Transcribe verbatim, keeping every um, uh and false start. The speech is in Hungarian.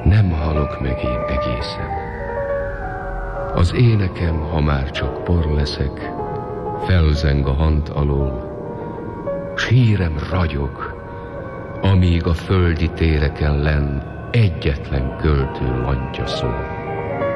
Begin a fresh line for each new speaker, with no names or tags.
Nem halok meg én egészen. Az énekem, ha már csak por leszek, felzeng a hant alól, s hírem ragyog, amíg a földi téreken lenn egyetlen költő lantja szól.